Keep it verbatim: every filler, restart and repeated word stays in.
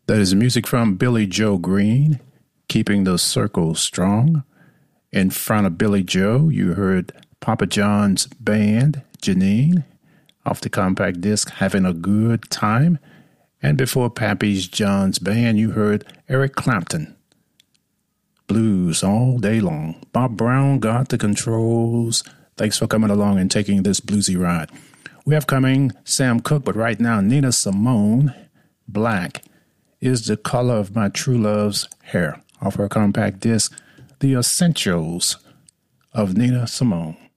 That is music from Billy Joe Green, Keeping the Circle Strong. In front of Billy Joe, you heard Papa John's Band, Janine, off the compact disc, Having a Good Time. And before Pappy John's Band, you heard Eric Clapton, Blues All Day Long. Bob Brown got the controls. Thanks for coming along and taking this bluesy ride. We have coming Sam Cooke, but right now Nina Simone, Black is the Color of My True Love's Hair, off her compact disc, The Essentials of Nina Simone.